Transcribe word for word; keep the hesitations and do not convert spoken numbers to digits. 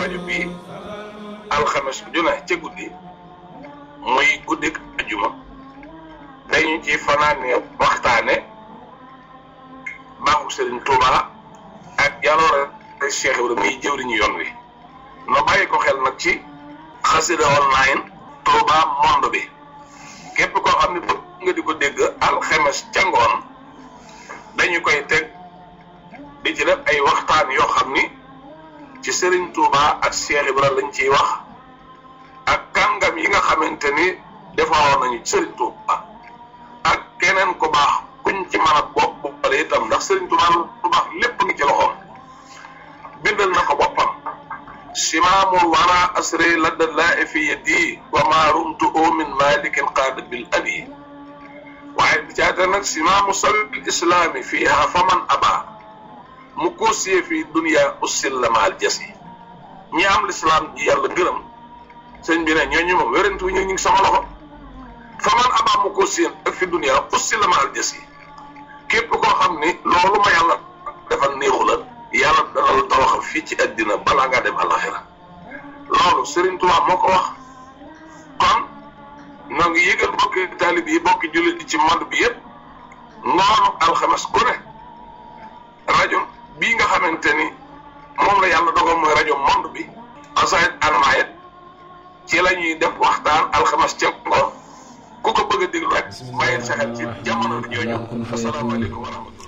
rajo bii alxames ju ne ca guddi muy guddik ajuma dañu ci fanaane waxtaane baaxu Serigne Touba ak jaloore Cheikh Ibrahima muy jëwriñu yoon wi no bàyyi ko xel nag ci xasida online Touba monde bi képp koo xam ne bëgg nga di ko dégg alxames ca ngoon dañu koy teg di ci def ay waxtaan yoo xam ni ci Serigne Touba ak Cheikh Ibrahima lañ ciy wax ak kàngam yi nga xamante ni defaroon nañu Serigne Touba ak keneen ku baax kuñ ci mën a bopp bu pare itam ndax Serigne Touba lu baax lépp ngi ci loxoom bindal na ko boppam simaamul wara asri ladda laa fi yadi wa ma rumtu min malikin qaada bil abi waaye bi caata nag simaamu sabil islaami fiiha faman aba mu koosiyee fi dunia ussil la maal jasi ñi am lislaam ji yàlla gërëm sëñ bi ne ñooñu moom wérantu ñu ngi sama loxo faman aba mu koosiyee ak fi dunia ussil la maal jasi képp koo xam ni loolu ma yàlla defal néexu la yàlla dana la tawaxal fii ci àddina balaa ngaa dem àllaxira loolu Serigne Touba moo ko wax kon ñoo ngi yëgal bokki taalib yi bokki jullit yi ci monde bi yëpp ngoonu alxames ku ne rajo bii nga xamante ni moom la yàlla dogal mooy rajo monde bi xasaayit almaayit ci la ñuy def waxtaan alxames ca ngoon ku ko bëgg a déglu rek bàyyil sa xel ci jamono jooju asalaamaaleykum wa rahmatulah